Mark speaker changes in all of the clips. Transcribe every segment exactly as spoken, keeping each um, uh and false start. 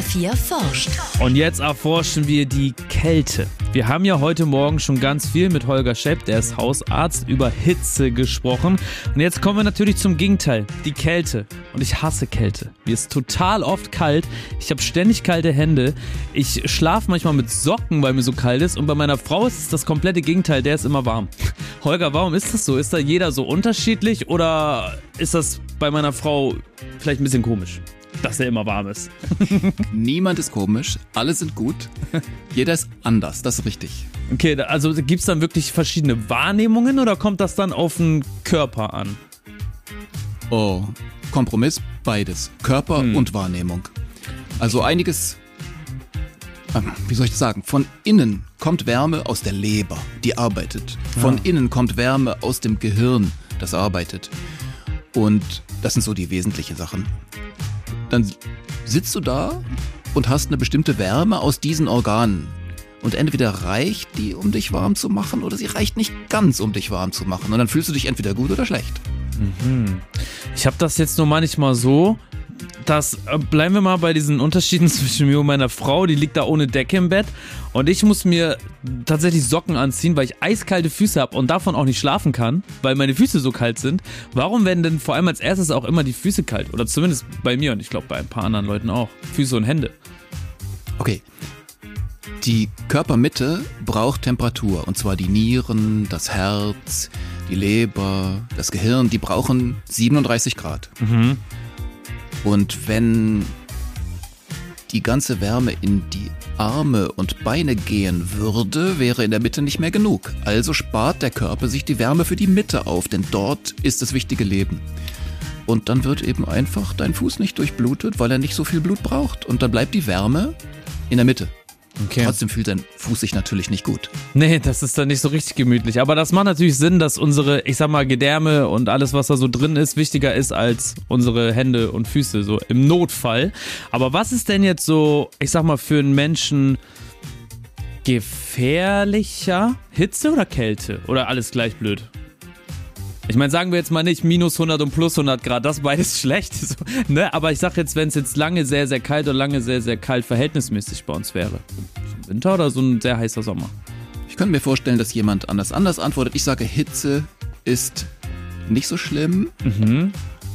Speaker 1: vier forscht.
Speaker 2: Und jetzt erforschen wir die Kälte. Wir haben ja heute Morgen schon ganz viel mit Holger Schepp, der ist Hausarzt, über Hitze gesprochen. Und jetzt kommen wir natürlich zum Gegenteil, die Kälte. Und ich hasse Kälte. Mir ist total oft kalt. Ich habe ständig kalte Hände. Ich schlafe manchmal mit Socken, weil mir so kalt ist. Und bei meiner Frau ist es das komplette Gegenteil, der ist immer warm. Holger, warum ist das so? Ist da jeder so unterschiedlich oder ist das bei meiner Frau vielleicht ein bisschen komisch, dass er immer warm ist?
Speaker 3: Niemand ist komisch, alle sind gut. Jeder ist anders, das ist richtig.
Speaker 2: Okay, also gibt es dann wirklich verschiedene Wahrnehmungen oder kommt das dann auf den Körper an?
Speaker 3: Oh, Kompromiss, beides. Körper hm. und Wahrnehmung. Also einiges, wie soll ich das sagen, von innen kommt Wärme aus der Leber, die arbeitet. Von ja. innen kommt Wärme aus dem Gehirn, das arbeitet. Und das sind so die wesentlichen Sachen. Dann sitzt du da und hast eine bestimmte Wärme aus diesen Organen. Und entweder reicht die, um dich warm zu machen, oder sie reicht nicht ganz, um dich warm zu machen. Und dann fühlst du dich entweder gut oder schlecht.
Speaker 2: Mhm. Ich habe das jetzt nur manchmal so, dass, äh, bleiben wir mal bei diesen Unterschieden zwischen mir und meiner Frau, die liegt da ohne Decke im Bett und ich muss mir tatsächlich Socken anziehen, weil ich eiskalte Füße habe und davon auch nicht schlafen kann, weil meine Füße so kalt sind. Warum werden denn vor allem als erstes auch immer die Füße kalt? Oder zumindest bei mir und ich glaube bei ein paar anderen Leuten auch. Füße und Hände.
Speaker 3: Okay. Die Körpermitte braucht Temperatur, und zwar die Nieren, das Herz, die Leber, das Gehirn, die brauchen siebenunddreißig Grad.
Speaker 2: Mhm.
Speaker 3: Und wenn die ganze Wärme in die Arme und Beine gehen würde, wäre in der Mitte nicht mehr genug. Also spart der Körper sich die Wärme für die Mitte auf, denn dort ist das wichtige Leben. Und dann wird eben einfach dein Fuß nicht durchblutet, weil er nicht so viel Blut braucht. Und dann bleibt die Wärme in der Mitte.
Speaker 2: Okay.
Speaker 3: Trotzdem fühlt dein Fuß sich natürlich nicht gut.
Speaker 2: Nee, das ist dann nicht so richtig gemütlich. Aber das macht natürlich Sinn, dass unsere, ich sag mal, Gedärme und alles, was da so drin ist, wichtiger ist als unsere Hände und Füße, so im Notfall. Aber was ist denn jetzt so, ich sag mal, für einen Menschen gefährlicher? Hitze oder Kälte? Oder alles gleich blöd? Ich meine, sagen wir jetzt mal nicht minus hundert und plus hundert Grad, das beides schlecht. So, ne? Aber ich sag jetzt, wenn es jetzt lange sehr, sehr kalt oder lange sehr, sehr kalt verhältnismäßig bei uns wäre. So ein Winter oder so ein sehr heißer Sommer?
Speaker 3: Ich könnte mir vorstellen, dass jemand anders anders antwortet. Ich sage, Hitze ist nicht so schlimm,
Speaker 2: Mhm.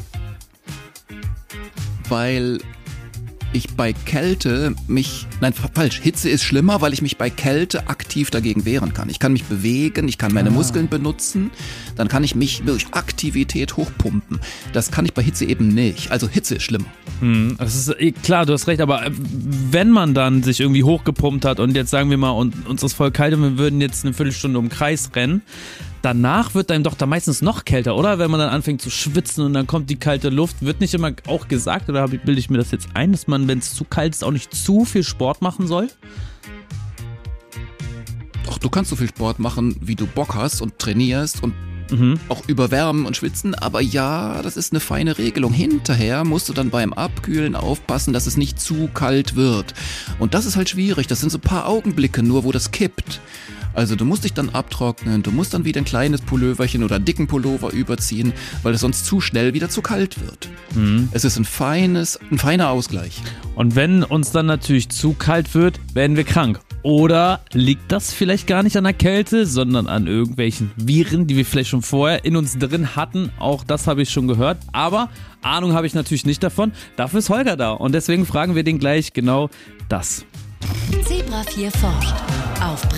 Speaker 3: weil ich bei Kälte mich, nein, falsch, Hitze ist schlimmer, weil ich mich bei Kälte aktiv dagegen wehren kann. Ich kann mich bewegen, ich kann meine
Speaker 2: Ah.
Speaker 3: Muskeln benutzen, dann kann ich mich durch Aktivität hochpumpen. Das kann ich bei Hitze eben nicht. Also Hitze ist schlimmer.
Speaker 2: Hm, das ist eh, klar, du hast recht, aber äh, wenn man dann sich irgendwie hochgepumpt hat und jetzt sagen wir mal, und uns ist voll kalt und wir würden jetzt eine Viertelstunde um den Kreis rennen, danach wird einem doch da meistens noch kälter, oder? Wenn man dann anfängt zu schwitzen und dann kommt die kalte Luft, wird nicht immer auch gesagt, oder bilde ich mir das jetzt ein, dass man, wenn es zu kalt ist, auch nicht zu viel Sport machen soll?
Speaker 3: Doch, du kannst so viel Sport machen, wie du Bock hast und trainierst und
Speaker 2: Mhm.
Speaker 3: auch überwärmen und schwitzen, aber ja, das ist eine feine Regelung. Hinterher musst du dann beim Abkühlen aufpassen, dass es nicht zu kalt wird. Und das ist halt schwierig, das sind so ein paar Augenblicke nur, wo das kippt. Also du musst dich dann abtrocknen, du musst dann wieder ein kleines Pulloverchen oder einen dicken Pullover überziehen, weil es sonst zu schnell wieder zu kalt wird.
Speaker 2: Mhm.
Speaker 3: Es ist ein feines, ein feiner Ausgleich.
Speaker 2: Und wenn uns dann natürlich zu kalt wird, werden wir krank. Oder liegt das vielleicht gar nicht an der Kälte, sondern an irgendwelchen Viren, die wir vielleicht schon vorher in uns drin hatten. Auch das habe ich schon gehört. Aber Ahnung habe ich natürlich nicht davon. Dafür ist Holger da. Und deswegen fragen wir den gleich genau das.
Speaker 1: Zebra vier forscht. Auf